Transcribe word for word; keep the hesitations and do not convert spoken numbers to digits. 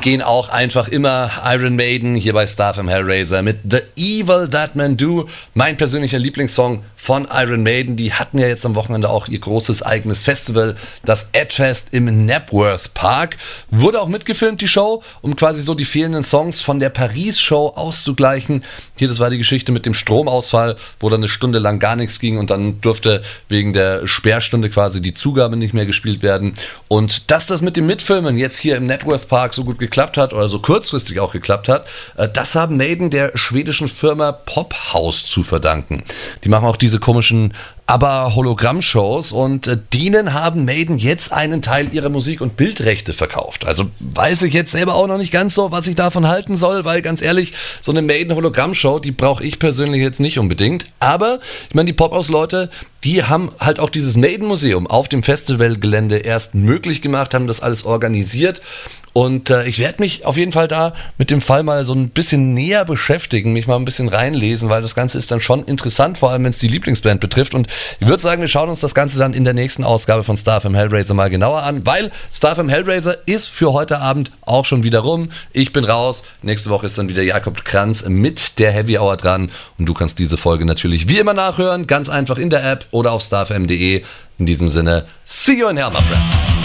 gehen auch einfach immer Iron Maiden hier bei Starfm Hellraiser mit The Evil That Men Do, mein persönlicher Lieblingssong von Iron Maiden. Die hatten ja jetzt am Wochenende auch ihr großes eigenes Festival, das Edfest im Knapworth Park. Wurde auch mitgefilmt, die Show, um quasi so die fehlenden Songs von der Paris-Show auszugleichen. Hier, das war die Geschichte mit dem Stromausfall, wo dann eine Stunde lang gar nichts ging und dann durfte wegen der Sperrstunde quasi die Zugabe nicht mehr gespielt werden. Und dass das mit dem Mitfilmen jetzt hier im Knapworth Park so gut geklappt hat oder so kurzfristig auch geklappt hat, das haben Maiden der schwedischen Firma Pophouse zu verdanken. Die machen auch diese komischen aber Hologramm-Shows und äh, denen haben Maiden jetzt einen Teil ihrer Musik- und Bildrechte verkauft. Also weiß ich jetzt selber auch noch nicht ganz so, was ich davon halten soll, weil ganz ehrlich, so eine Maiden-Hologramm-Show, die brauche ich persönlich jetzt nicht unbedingt. Aber ich meine, die Pophouse-Leute, die haben halt auch dieses Maiden-Museum auf dem Festivalgelände erst möglich gemacht, haben das alles organisiert. Und äh, ich werde mich auf jeden Fall da mit dem Fall mal so ein bisschen näher beschäftigen, mich mal ein bisschen reinlesen, weil das Ganze ist dann schon interessant, vor allem wenn es die Lieblingsband betrifft. Und ich würde sagen, wir schauen uns das Ganze dann in der nächsten Ausgabe von Starfm Hellraiser mal genauer an, weil Starfm Hellraiser ist für heute Abend auch schon wieder rum. Ich bin raus. Nächste Woche ist dann wieder Jakob Kranz mit der Heavy Hour dran. Und du kannst diese Folge natürlich wie immer nachhören, ganz einfach in der App oder auf starfm punkt de. In diesem Sinne, see you in hell, my friend.